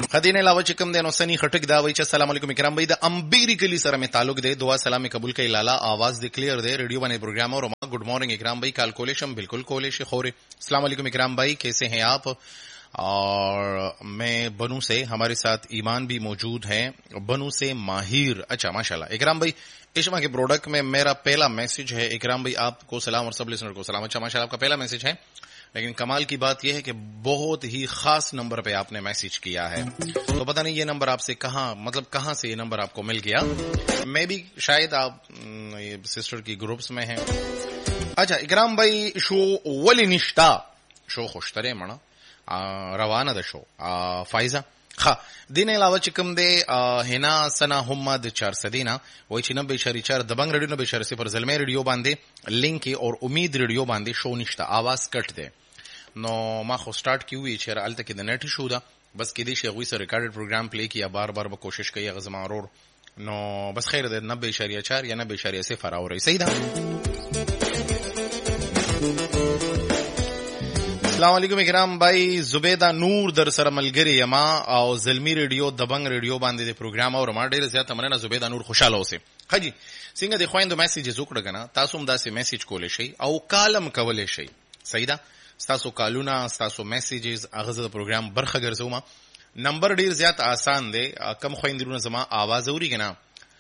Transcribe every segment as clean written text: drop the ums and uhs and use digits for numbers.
خدینه علاوه چې کوم دینو سنی خټک دا وای چې السلام علیکم کرام بھائی د امبیری کلی سره می تعلق دی دعا سلام قبول کړئ لالا आवाज دی کلیئر دی रेडियो बने प्रोग्राम और गुड मॉर्निंग इकराम भाई कैलकुलेशन बिल्कुल कोलेश खोरे अस्सलाम वालेकुम इकराम भाई कैसे हैं आप और मैं बनू से हमारे साथ ईमान भी मौजूद है बनू से माहिर अच्छा माशाल्लाह इकराम भाई इश्मा के प्रोडक्ट में मेरा पहला मैसेज है इकराम भाई आपको सलाम और सब लिसनर को सलाम अच्छा माशाल्लाह आपका पहला मैसेज है लेकिन कमाल की बात यह है कि बहुत ही खास नंबर पे आपने मैसेज किया है तो पता नहीं ये नंबर आपसे कहां से ये नंबर आपको मिल गया मैं भी शायद आप सिस्टर की ग्रुप्स में हैं अच्छा इकराम भाई शो वली निष्ठा शो खुशतरे मना रवाना द शो फाइजा खा दिन अलावा चिकम दे हेना सना हुम्मद 4 वही चिनब बेशरी 4 दबंग रेडियो न बेशर से पर जलमे रेडियो बांधे लिंक के और उम्मीद रेडियो बांधे शो निष्ठा आवाज कट दे नो मा खो स्टार्ट की हुई चेहरा अलत के नेट शो दा बस किदी शेगुई से रिकॉर्डेड प्रोग्राम प्ले किया बार-बार कोशिश की गजमा और नो बस खैर दे 90.4 या 90.0 हो रही सही था अस्सलाम वालेकुम इकराम भाई जुबैदा नूर दर सर मलगरी यमा और जलमी रेडियो दबंग रेडियो बांधे दे प्रोग्राम और हमारे ढेर ज्यादा मरना जुबैदा नूर खुशालो से हाजी सिंह दे ख्वाइंदो मैसेजेस उकड़गना तासुम दासे मैसेज कोले शई औ कालम कवले शई सहीदा स्तासो कालूना स्तासो मैसेजेस अगज़ प्रोग्राम बरखगर जोमा नंबर ढेर ज्यादा आसान दे कम ख्वाइंदिरुना जमा आवाज औरी गना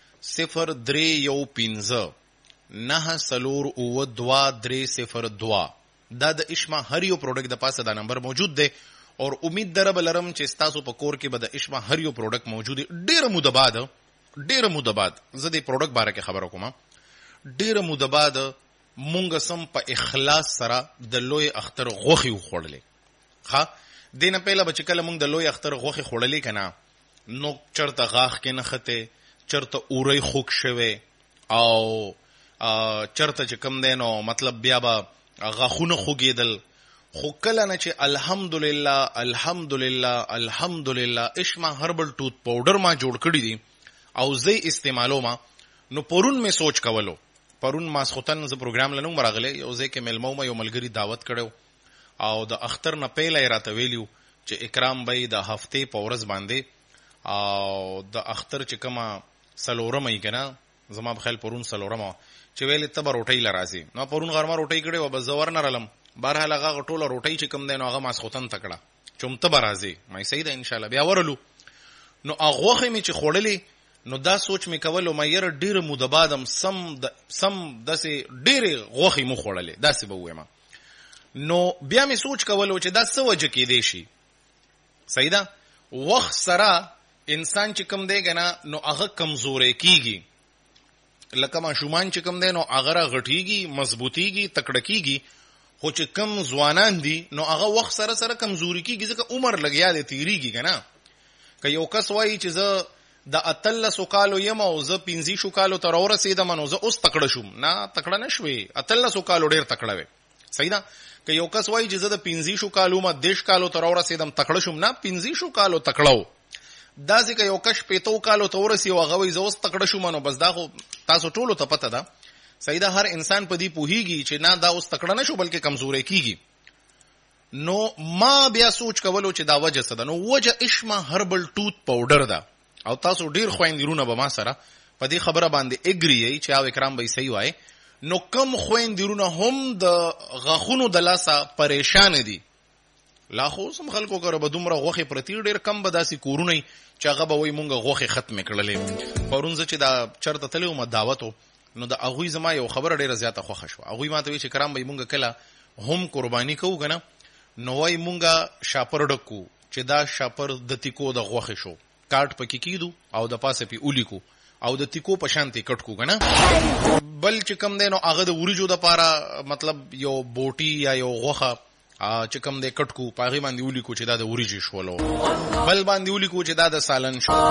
0315 9 सलोर ओ 2 دا د اشما هر یو پروډکټ د پاسه دا نمبر موجود دی اور امید درب لرم چې تاسو په کور کې به د اشما هر یو پروډکټ موجود دی ډیر مودباد زه د پروډکټ باره کې خبر کوم ډیر مودباد مونږ سم په اخلاص سره د لوی اختر غوخي خوړلې ها دینه پهله بچ کله مونږ د لوی اختر غوخي خوړلې کنا نو چرته غاخ کې نه خته چرته اوري خوک شوه او چرته چې کم دینو مطلب بیا به غاخونه خوګیدل خو کله نه چې الحمدلله اشما هربل ټوت پاوډر ما جوړ کړی دي او زه استعمالو ما نو پرون می سوچ کولو پرون ما سختن ز پروګرام لنو مرغله یو ځکه ملمو ما یو ملګری دعوت کړو او د اختر نه پهله راته ویلیو چې اکرام بھائی د هفته پورز باندې او د اختر چې کما سلورم ای کنه زما بخیل پرون سلورم چې ویل ته به روټۍ لرازي نو پرون غرمه روټۍ کړي و بس زور نه رلم بهرحال هغه ټوله روټۍ چې کم دی نو هغه ماسختن تکړه چومته برازي مې صحیح ده ان شاء الله بیا ورلو نو هغه می چې خوړلې نو دا سوچ می کولو مې ير ډیر مودبادم سم دسه ډیر غوخي مو خوړلې داسې به وایم نو بیا می سوچ کولو چې دا څه وجه کې دی شي صحیح ده وخت سره انسان چې کم دی کنه نو هغه کمزورې کیږي لکه ما شومان چې کم دی نو هغه غټیږي مضبوطیږي تکړکیږي خو چې کم ځوانان دي نو هغه وخت سره سره کمزوري کیږي ځکه عمر لګیا دی تیریږي کنه که یو کس وایي چې زه د 13 کالو یم او زه 15 کالو تر ورسېدم نو زه اوس تکړه شوم نه تکړه نشوي 13 کالو ډیر تکړه وي صحیح ده که یو کس وایي چې زه د 15 کالو ما 10 کالو تر ورسېدم تکړه شوم نه 15 کالو تکړه دا ځکه یو کش 15 کالو ته ورسې او هغه وایي زه اوس تکړه شوم نو بس دا خو تاسو ټولو ته پته ده صحیح ده هر انسان په دې پوهیږي چې نه دا اوس تکړه نشو بلکې کمزورې کیږي نو ما بیا سوچ کولو چې دا وجه څه ده نو وجه اشما هربل ټوت پاوډر ده او تاسو ډیر خويندرونه به ما سره په دې خبره باندې اګری چې او اکرام به صحیح وای نو کم خويندرونه هم د غاخونو د لاسه پریشان دي لا خو سم خلکو کړه به دومره غوخه پرتی ډیر کم به داسي کورونه چې هغه به وای مونږه غوخه ختم کړلې پرونځ چې دا چرته تلو ما دعوتو نو د اغوی زما یو خبر ډیره زیاته خوښه شو اغوی ماته وی چې کرام به مونږه کله هم قرباني کوو کنه نو وای مونږه شاپر ډکو چې دا شاپر د تیکو د غوخه شو کارت پکې کیدو او د پاسه پی اولیکو او د تیکو په شانتي کټ کو کنه بل چې کم دینو هغه د وریجو د پاره مطلب یو بوټي یا یو غوخه چې کم دې کټ کو پاغي باندې ولیکو چې دا د وریجې شولو بل باندې ولیکو چې دا د سالن شو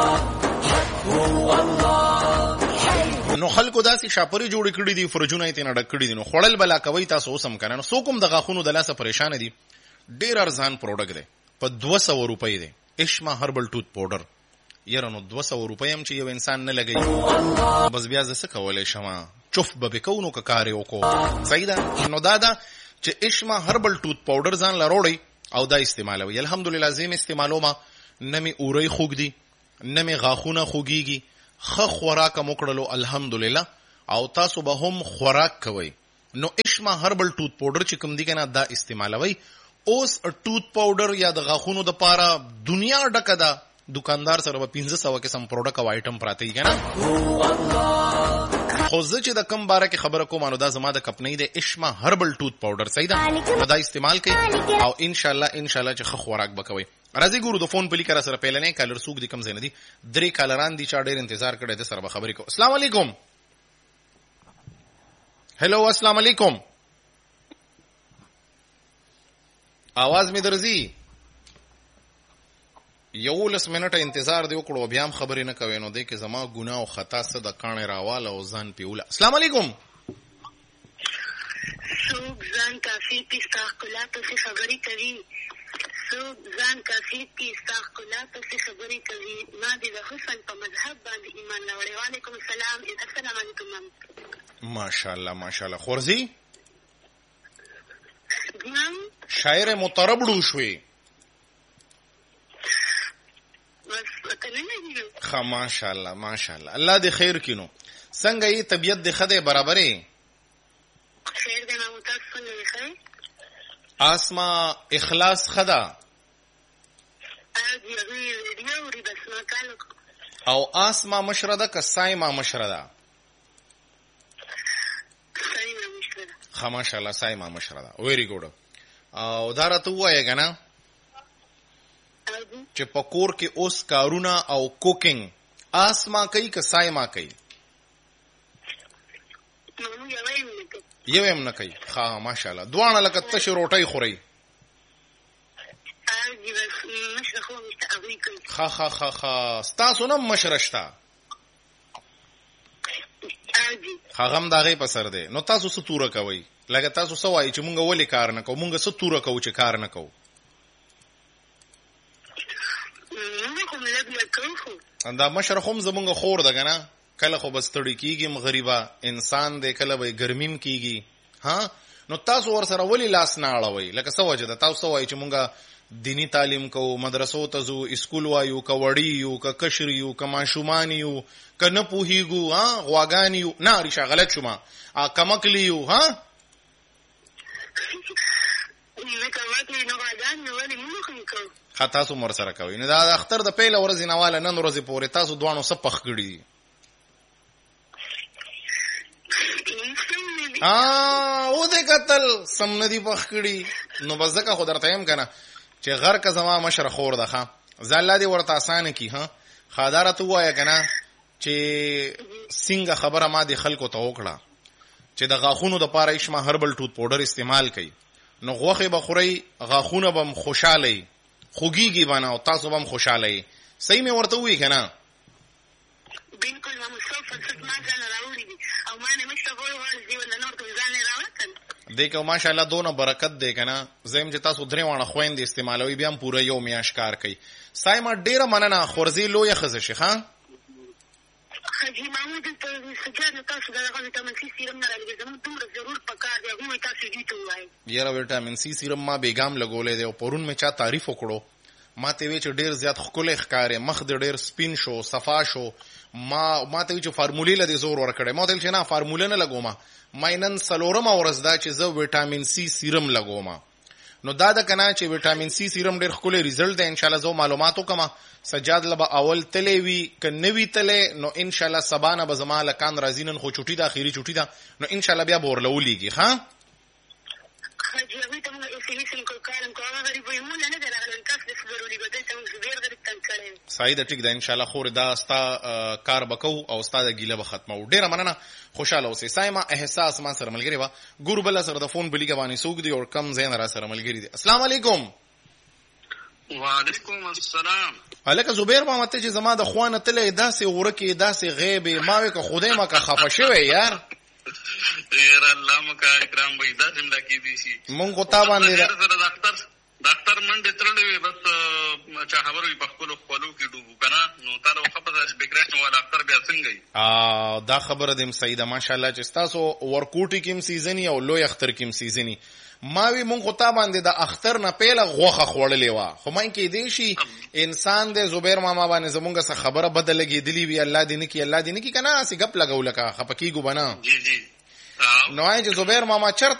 نو خلکو داسې شاپري جوړ کړی دي فرجونه یې نه ډک کړی دي نو خړل بلا کوي تاسو اوسم کنه نو سو کوم د غاخونو د لاسه پریشان دي ډیر ارزان پروډکټ دی په 200 روپۍ دی اشما هربل ټوت پاوډر یره نو 200 روپۍ هم چې یو انسان نه لګي بس بیا زه څه کولای شم چوف به کوونو که کار یو کو صحیح ده نو دا چې اشما هربل ټوت پاوډر ځان لروړی او دا استعمالوي الحمدلله زم استعمالو ما نه مې اورۍ خوږ دي، نه مې غاښونه خوږیږي. ښه خوراک مو کړلو الحمدلله، او تاسو به هم خوراک کوئ. نو اشما هربل ټوت پاوډر چې کوم دی کنه دا استعمالوي. اوس ټوت پاوډر یا د غاښونو د پاره دنیا ډکه ده، دکاندار سره به 1500 قسم پروډکټ او آیټم پراته دي کنه. خو زه چې د کم باره کې خبره کوم نو دا زما د کمپنۍ د اشما هربل ټوت پاوډر صحیح ده، دا استعمال کړئ او ان شاء الله چې ښه خوراک وکوي. راځي ګورو د فون په لیکره سره پیلنې کالر سوق دي کم زین دي 3 کالران دي چا ډېر انتظار کړی د سره به خبرې کو. السلام علیکم. هلو السلام علیکم. आवाज می درځي؟ 11 منټه انتظار دی وکړو بیا هم خبرې نه کوي، نو دې کې زما ګناه او خطا څه د کانې راواله او ځان پیوله. السلام علیکم. څوک ځان کافي پی استقلالاتو څخه خبرې کوي، څوک ځان کافي پی استقلالاتو څخه خبرې کوي. ما د حسن په مذهب باندې ایمان راوړی. وعلیکم السلام. السلام علیکم. ماشاءالله ماشاءالله. خورزي شاعر مطربړو شوي. خا ماشاءالله ماشاءالله. الله دې خیر کینو. څنګه یې طبیعت دې خده برابرې؟ خیر دې ما متاسفه نه خیر. اسما اخلاص خدا او اسما مشرده که سایما مشرده؟ خا ماشاءالله سایما مشرده. ویری ګوډ. او دا راته وایې کنه چې په کور کې اوس کارونه او کوکینګ اسما کوي که سایما کوي؟ یو هم نه کوي. ها ماشاءالله. دوانه لکه تش روټۍ خوري. خا خا خا خا. ستاسو نه مشرشتا هغه دا غي په سر دی. نو تاسو څه توره کوي؟ لکه تاسو څه وایي چې مونږ ولې کار نه کوو؟ مونږ څه توره کوو چې کار نه کوو؟ دا مشر خو زمونږ خور ده کنه، کله خو بس تړي کیږي مغریبا انسان دی، کله به ګرمیم کیږي. ها نو تاسو ور سره ولې لاس نه اړوي؟ لکه څه وجه ده؟ تاسو وایي چې مونږ دینی تعلیم کوو، مدرسو ته ځو، اسکول وایو، که وړي یو، که کشر یو، که ماشومان یو، که نه پوهیږو، ها غواګان یو. نه ریشه غلط شوما کمکلی یو. ها تاسو مر سره کوي. نه دا اختر د پیله ورځې نواله نن ورځې پورې تاسو دوانو څه پخ کړی؟ او دې قتل سم ندی پخ کړی. نو بس ځکه خو درته يم کنه چې غر که زما مشر خور ده. ښه زله دې ورته اسانه کی. ها خاداره تو وای کنه چې څنګه خبره ما دي خلکو ته وکړه چې د غاخونو د پاره اشما هربل ټوت پاوډر استعمال کړي، نو غوخه به خوري، غاخونه به خوشاله خوګيږي باندې او تاسو به خوشاله. صحیح مې ورته وی کنه؟ بالکل ما مصطفی څخه ما ځان راوړی دي او ما نه مشتغل ورځي ولا نور ټول ځان راوړل. دیکھو ماشاءالله دونه برکت دی کنه. زم چې تاسو درې وانه خويند استعمالوي بیا هم پوره یو میاش کار کوي. سایما ډیره مننه. خورزي لوی خزه شي. ها حاجی محمود ته سجاد تاسو دغه وټامین سی سیرم نه راځي، زموږ دومره ضرور پکار دی. هغه تاسو دې ته وایي یاره وټامین سی سیرم ما بیګام لګولې دی او پرون می چا تعریف وکړو. ما ته وی چې ډیر زیات خکول ښکارې، مخ د ډیر سپین شو، صفا شو. ما ته وی چې فارمولې لدی زور ور کړې. ما ته چې نه فارموله نه لګوم. ما نن سلورم ورځ دا چې زه وټامین سی سیرم لګوم. نو دا د کنه چې وټامین سی سیرم ډیر خکول ریزلټ دی. ان شاء الله زه معلوماتو کما سجاد لبا اول تلې وی ک نوی تلې. نو ان شاء الله سبانه به زما لکان رازینن خو چټي د اخیری چټي دا. نو ان شاء الله بیا بورلولېږي. ها حاجی هغه ته موږ اسلیسن کو کارم کو هغه غریب وي مونږ نه درغلن تاسو د ضروري بدل ته موږ ډیر غریب تنګ کړي. صحیح ده ټیک ده. ان شاء الله خور دا ستا کار بکو او ستا د ګیله به ختمو. ډیره مننه. خوشاله اوسې. سایما احساس ما سره ملګری وا ګور بل سره د فون بلی کوانی سوق دی او کم زین را سره ملګری دی. السلام علیکم. وعلیکم السلام. الکه زبیر محمد ته چې زما د خوانه تلې داسې ورکه داسې غیب ما وک خدای ما که خفه شوی یار. یار الله مکا اکرام وای دا زم لکی دي شي. مونږ کو تا باندې ډاکټر منډه ترلې بس چا خبرې په خپل خپلو کې ډوبو کنه. نو تعالی خبره بیګریشن ولا ډاکټر بیا څنګه دا خبره دم سیده ماشاءالله چې تاسو ورکوټی کیم سیزنی او لوی اختر کیم سیزنی. ما وی مونږ خو تا باندې د اختر نه پیله غوخه خوړلې وه، خو من کې دی شي انسان دی زبیر ماما باندې زمونږ څه خبره بده لګېدلې وي، الله دې نه کي الله دې نه کي که نه هسې ګپ لګو لکه خفه کېږو به نه. نو وایي چې زبیر ماما چرته